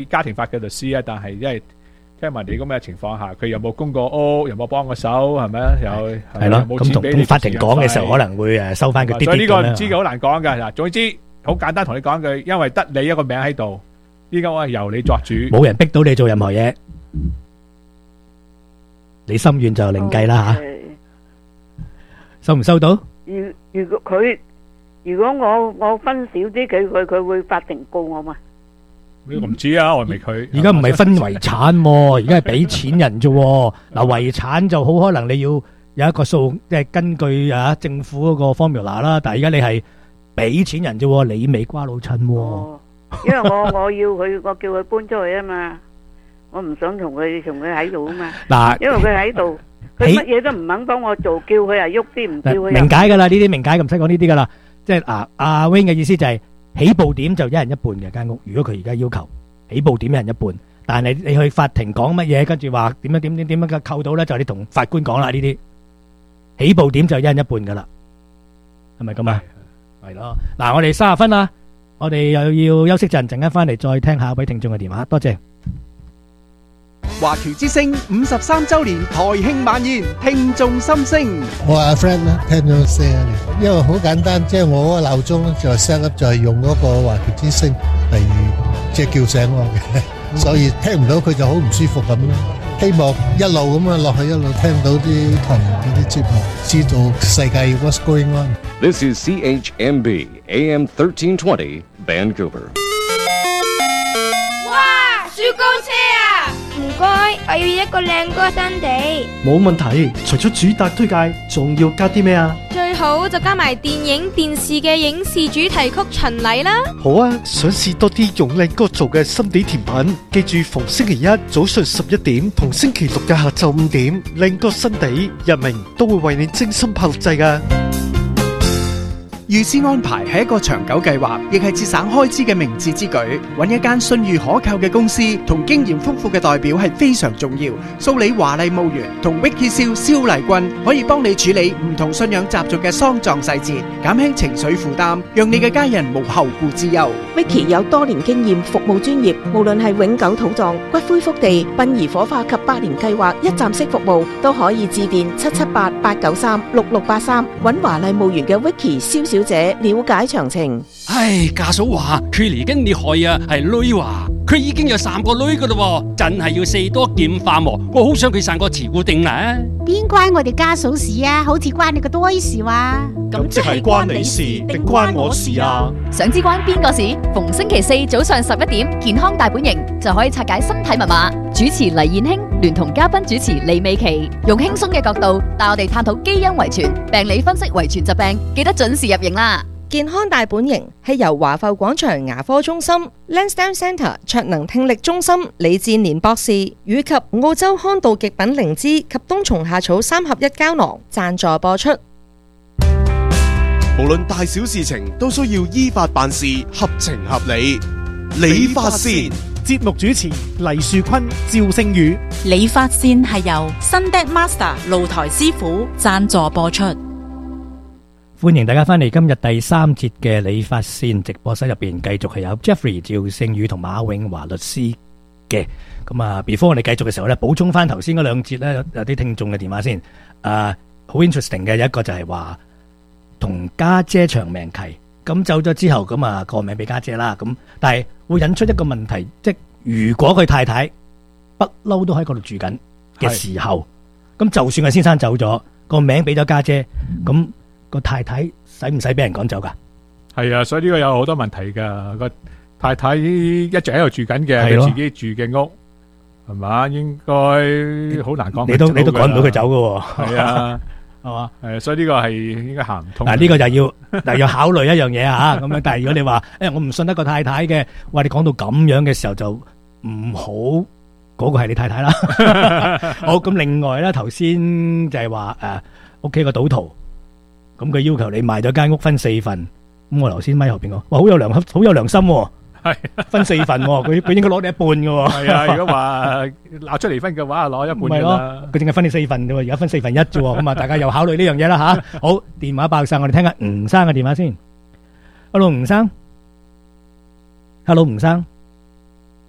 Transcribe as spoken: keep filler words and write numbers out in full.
家庭法嘅律師啊，但係因為聽聞你咁嘅情況下，佢有冇供過屋，有冇幫過手，係咪啊？有係咯，咁同同法庭講嘅時候，可能會誒收翻佢啲啲咁樣。 所以呢個唔知嘅，好難講㗎嗱。總之好簡單同你講句，因為得你一個名喺度，呢間屋係由你作主， 冇人逼到你做任何嘢，你心願就另計啦嚇。收唔收到？ 如如果佢如果我我分少啲，佢佢佢會法庭告我嘛？ 我唔知啊，我未佢。 而家唔係分遺產喎，而家係俾錢人啫喎。嗱，遺產就好可能你要有一個數，即係根據啊政府嗰個 formula 啦。但係而家你係俾錢人啫喎，你未瓜老襯喎。 哦，因為我我要佢，我叫佢搬出去啊嘛，我唔想同佢同佢喺度啊嘛。 嗱， 因為佢喺度，佢乜嘢都唔肯幫我做，叫佢啊喐啲，唔叫佢。 明解㗎啦，呢啲明解唔使講呢啲㗎啦。即係啊，阿 Wing 嘅意思就係。起步點就一人一半嘅間屋，如果佢而家要求起步點一人一半，但係你去法庭講乜嘢，跟住話點樣點點點樣嘅扣到咧，就你同法官講啦。呢啲起步點就一人一半噶啦，係咪咁啊？係咯。嗱，我哋三十分啦，我哋又要休息陣，陣間翻嚟再聽下一位聽眾嘅電話。多謝。 華僑之聲五十三週年台慶晚宴，聽眾心聲。 我阿 friend 咧聽咗四十年，因為好簡單，即係我嗰個鬧鐘咧就 set up 就係用嗰個華僑之聲嚟即係叫醒我嘅，所以聽唔到佢就好唔舒服咁咯。希望一路咁樣落去，一路聽到啲台嗰啲節目，知道世界 what's going on。 This is C H M B A M thirteen twenty Vancouver。 哇，雪糕車啊！唔該，我要一個靚哥新地。 冇問題，除咗主打推介，仲要加啲咩啊？ 最好就加埋電影電視嘅影視主題曲巡禮啦。 好啊，想試多啲用靚哥做嘅心地甜品，記住逢星期一早上十一點同星期六嘅下晝五點，靚哥新地日明都會為你精心拍錄製㗎。 預先安排係一個長久計劃，亦係節省開支嘅明智之舉。揾一間信譽可靠嘅公司同經驗豐富嘅代表係非常重要。蘇里華麗墓園同 Vicky 蕭蕭麗君可以幫你處理唔同信仰習俗嘅喪葬細節，減輕情緒負擔，讓你嘅家人無後顧之憂。 Vicky 有多年經驗，服務專業，無論係永久土葬、骨灰福地、殯儀火化及百年計劃一站式服務，都可以致電七七八八九三六六八三，揾華麗墓園嘅 Vicky 蕭小姐了解詳情。 唉，家嫂話佢嚟緊你害啊，係女話佢已經有三個女噶啦，真係要四多劍化喎。我好想佢生個慈固定啦。 邊關我哋家嫂事啊？好似關你個多事話。 咁即係關你事定關我事啊？ 想知關邊個事？逢星期四早上十一點，健康大本營就可以拆解身體密碼。主持黎燕卿聯同嘉賓主持李美琪，用輕鬆嘅角度帶我哋探討基因遺傳、病理分析遺傳疾病，記得準時入營啦！ 健康大本營係由華埠廣場牙科中心、Lansdowne Centre 卓能聽力中心李志年博士以及澳洲康道極品靈芝及冬蟲夏草三合一膠囊贊助播出。 無論大小事情都需要依法辦事，合情合理。理髮線節目主持黎樹坤、趙聖宇。 理髮線係由 Sunday Master 露台師傅贊助播出。 歡迎大家翻嚟今日第三節嘅理髮線直播室入邊，繼續係有 Jeffrey 趙聖宇同馬永華律師嘅。咁啊 before 我哋繼續嘅時候咧，補充翻頭先嗰兩節咧，有啲聽眾嘅電話先。啊，好 interesting 嘅，有一個就係話同家姐長命契，咁走咗之後，咁啊個名俾家姐啦。咁但係會引出一個問題，即係如果佢太太不嬲都喺嗰度住緊嘅時候，咁就算個先生走咗，個名俾咗家姐，咁個太太使唔使俾人趕走噶？ 係啊，所以呢個有好多問題噶。個太太一直喺度住緊嘅，佢自己住嘅屋係嘛，應該好難講。 你都你都趕唔到佢走噶。 係啊， 係嘛？ 係，所以呢個係應該行唔通。 嗱，呢個就要嗱要考慮一樣嘢啊。咁樣，但係如果你話誒我唔信得個太太嘅，哇！你講到咁樣嘅時候就唔好，嗰個係你太太啦。好，咁另外咧，頭先就係話誒屋企個賭徒。咁佢要求你賣咗間屋分四份，咁我頭先咪後邊講，哇好有良好有良心，係分四份，佢佢應該攞你一半嘅。 係啊，如果話鬧出離婚嘅話，攞一半噶啦。 佢淨係分你四份啫，而家分四分一啫，咁啊，大家又考慮呢樣嘢啦吓。好，電話爆晒，我哋聽下吳生嘅電話先。Hello，吳生。Hello，吳生。